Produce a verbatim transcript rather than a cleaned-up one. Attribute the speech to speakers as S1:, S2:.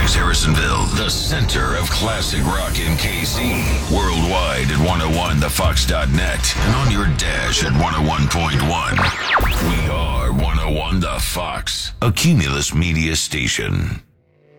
S1: Fairfax, Harrisonville, the center of classic rock in K C. Worldwide at one oh one the fox dot net and on your dash at one oh one point one. We are one oh one The Fox, a Cumulus Media station.